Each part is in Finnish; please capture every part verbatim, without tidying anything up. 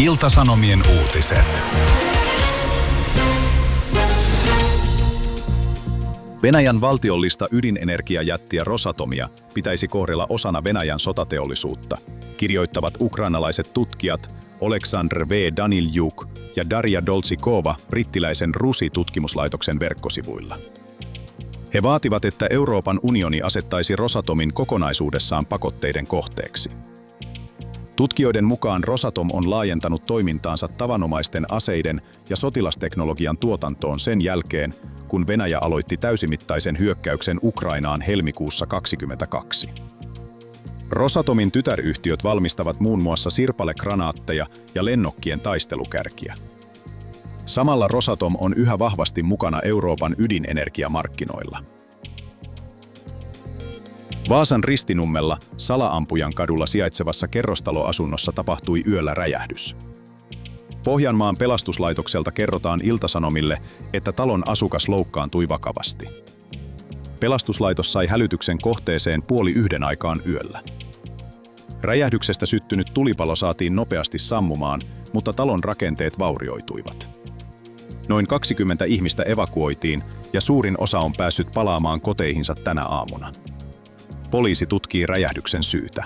Ilta-Sanomien uutiset. Venäjän valtiollista ydinenergiajättiä Rosatomia pitäisi kohdella osana Venäjän sotateollisuutta, kirjoittavat ukrainalaiset tutkijat Oleksandr V. Daniljuk ja Darja Dolzikova brittiläisen Rusi-tutkimuslaitoksen verkkosivuilla. He vaativat, että Euroopan unioni asettaisi Rosatomin kokonaisuudessaan pakotteiden kohteeksi. Tutkijoiden mukaan Rosatom on laajentanut toimintaansa tavanomaisten aseiden ja sotilasteknologian tuotantoon sen jälkeen, kun Venäjä aloitti täysimittaisen hyökkäyksen Ukrainaan helmikuussa kaksikymmentäkaksi. Rosatomin tytäryhtiöt valmistavat muun muassa sirpalegranaatteja ja lennokkien taistelukärkiä. Samalla Rosatom on yhä vahvasti mukana Euroopan ydinenergiamarkkinoilla. Vaasan Ristinummella Salaampujan kadulla sijaitsevassa kerrostaloasunnossa tapahtui yöllä räjähdys. Pohjanmaan pelastuslaitokselta kerrotaan Ilta-Sanomille, että talon asukas loukkaantui vakavasti. Pelastuslaitos sai hälytyksen kohteeseen puoli yhden aikaan yöllä. Räjähdyksestä syttynyt tulipalo saatiin nopeasti sammumaan, mutta talon rakenteet vaurioituivat. Noin kaksikymmentä ihmistä evakuoitiin ja suurin osa on päässyt palaamaan koteihinsa tänä aamuna. Poliisi tutkii räjähdyksen syytä.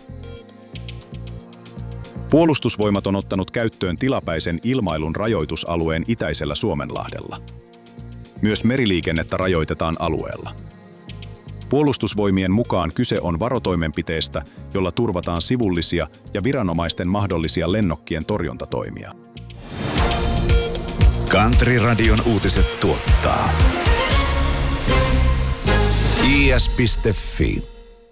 Puolustusvoimat on ottanut käyttöön tilapäisen ilmailun rajoitusalueen itäisellä Suomenlahdella. Myös meriliikennettä rajoitetaan alueella. Puolustusvoimien mukaan kyse on varotoimenpiteestä, jolla turvataan sivullisia ja viranomaisten mahdollisia lennokkien torjuntatoimia. Country-radion uutiset tuottaa i s piste f i.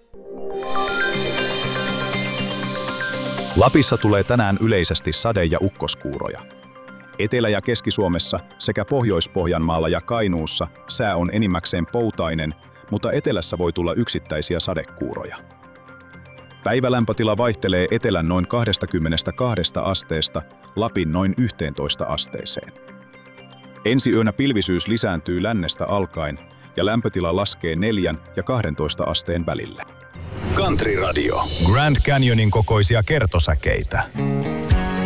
Lapissa tulee tänään yleisesti sade- ja ukkoskuuroja. Etelä- ja Keski-Suomessa sekä Pohjois-Pohjanmaalla ja Kainuussa sää on enimmäkseen poutainen, mutta etelässä voi tulla yksittäisiä sadekuuroja. Päivälämpötila vaihtelee etelän noin kaksikymmentäkaksi asteesta Lapin noin yhteentoista asteeseen. Ensi yönä pilvisyys lisääntyy lännestä alkaen ja lämpötila laskee neljän ja kahdentoista asteen välille. Country Radio. Grand Canyonin kokoisia kertosäkeitä.